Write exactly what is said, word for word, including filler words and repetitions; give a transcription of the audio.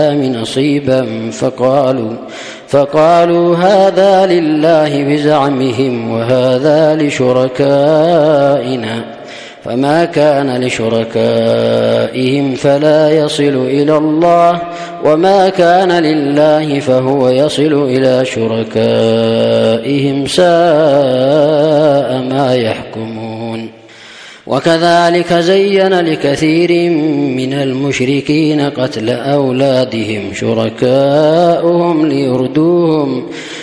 نصيبا فقالوا, فقالوا هذا لله بزعمهم وهذا لشركائنا، فما كان لشركائهم فلا يصل إلى الله، وما كان لله فهو يصل إلى شركائهم، ساء ما يحكمون. وكذلك زين لكثير من المشركين قتل أولادهم شركاؤهم ليردوهم,